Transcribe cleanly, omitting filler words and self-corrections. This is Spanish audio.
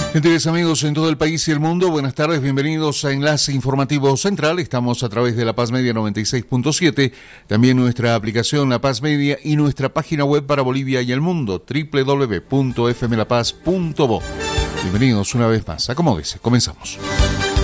Gentiles amigos en todo el país y el mundo, buenas tardes, bienvenidos a Enlace Informativo Central. Estamos a través de La Paz Media 96.7, también nuestra aplicación La Paz Media y nuestra página web para Bolivia y el mundo, www.fmlapaz.bo. Bienvenidos una vez más, acomódese, comenzamos.